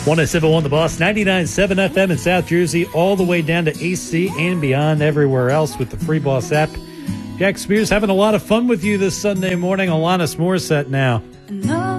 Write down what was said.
107.1 The Boss, 99.7 FM in South Jersey, all the way down to AC and beyond everywhere else with the Free Boss app. Jack Spears having a lot of fun with you this Sunday morning. Alanis Morissette now.